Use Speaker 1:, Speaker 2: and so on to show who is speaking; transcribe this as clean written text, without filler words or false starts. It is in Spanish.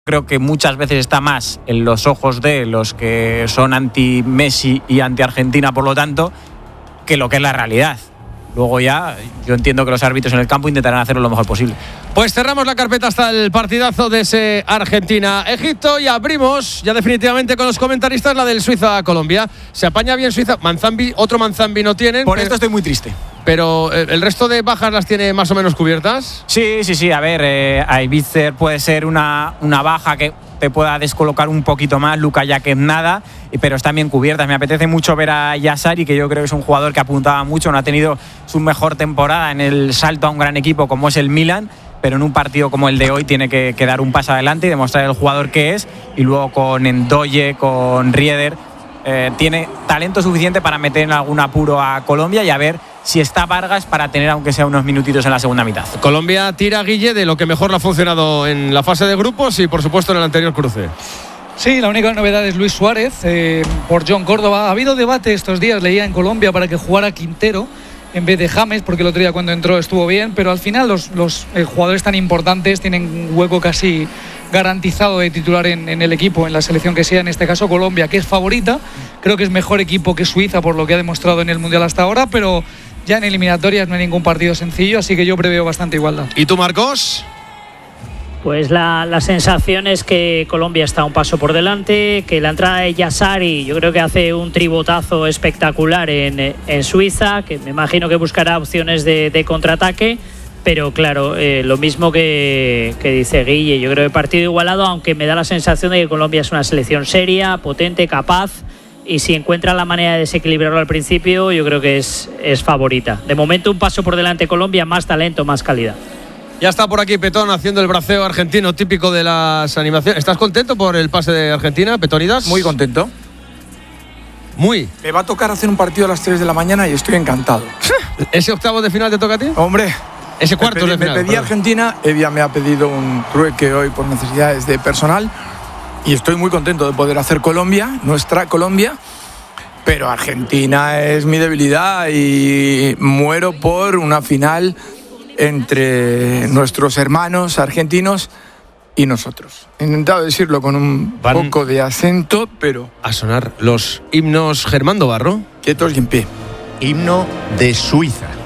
Speaker 1: Creo que muchas veces está más en los ojos de los que son anti-Messi y anti-Argentina, por lo tanto, que lo que es la realidad. Luego ya, yo entiendo que los árbitros en el campo intentarán hacerlo lo mejor posible.
Speaker 2: Pues cerramos la carpeta hasta el partidazo de ese Argentina-Egipto y abrimos ya definitivamente con los comentaristas la del Suiza-Colombia. Se apaña bien Suiza. Manzambi, otro Manzambi no tienen.
Speaker 1: Por esto estoy muy triste.
Speaker 2: Pero ¿el resto de bajas las tiene más o menos cubiertas?
Speaker 1: Sí. A ver, Aibizer puede ser una baja que te pueda descolocar un poquito más. Luka Jaquez nada, pero están bien cubiertas. Me apetece mucho ver a Yassari, que yo creo que es un jugador que apuntaba mucho. No ha tenido su mejor temporada en el salto a un gran equipo como es el Milan, pero en un partido como el de hoy tiene que dar un paso adelante y demostrar el jugador que es. Y luego con Ndoye, con Rieder, tiene talento suficiente para meter en algún apuro a Colombia y a ver si está Vargas para tener aunque sea unos minutitos en la segunda mitad.
Speaker 2: Colombia tira, Guille, de lo que mejor le ha funcionado en la fase de grupos y por supuesto en el anterior cruce.
Speaker 3: Sí, la única novedad es Luis Suárez por John Córdoba. Ha habido debate estos días, leía en Colombia, para que jugara Quintero en vez de James, porque el otro día cuando entró estuvo bien, pero al final los jugadores tan importantes tienen un hueco casi garantizado de titular en el equipo, en la selección que sea, en este caso Colombia, que es favorita. Creo que es mejor equipo que Suiza por lo que ha demostrado en el Mundial hasta ahora, pero ya en eliminatorias no hay ningún partido sencillo, así que yo preveo bastante igualdad.
Speaker 2: ¿Y tú, Marcos?
Speaker 4: Pues la sensación es que Colombia está un paso por delante, que la entrada de Yassari yo creo que hace un tribotazo espectacular en Suiza, que me imagino que buscará opciones de contraataque, pero claro, lo mismo que dice Guille, yo creo que partido igualado, aunque me da la sensación de que Colombia es una selección seria, potente, capaz, y si encuentra la manera de desequilibrarlo al principio, yo creo que es favorita. De momento un paso por delante Colombia, más talento, más calidad.
Speaker 2: Ya está por aquí Petón haciendo el braceo argentino típico de las animaciones. ¿Estás contento por el pase de Argentina, Petonidas?
Speaker 5: Muy contento.
Speaker 2: Muy.
Speaker 5: Me va a tocar hacer un partido a las 3 de la mañana y estoy encantado.
Speaker 2: ¿Ese octavo de final te toca a ti?
Speaker 5: Hombre,
Speaker 2: ese cuarto de final.
Speaker 5: Me pedí Argentina, Evia me ha pedido un trueque hoy por necesidades de personal y estoy muy contento de poder hacer Colombia, nuestra Colombia, pero Argentina es mi debilidad y muero por una final entre nuestros hermanos argentinos y nosotros. He intentado decirlo con un poco de acento, pero...
Speaker 2: A sonar los himnos Germán Dobarro.
Speaker 5: Quietos y en pie.
Speaker 6: Himno de Suiza.